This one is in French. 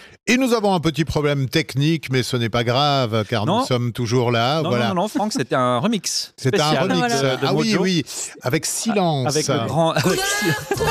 Et nous avons un petit problème technique, mais ce n'est pas grave, car Non. nous sommes toujours là. Non, voilà. non, Franck, c'était un remix C'est un spécial remix. de Ah oui, Mojo. oui, avec silence. Avec le grand... avec-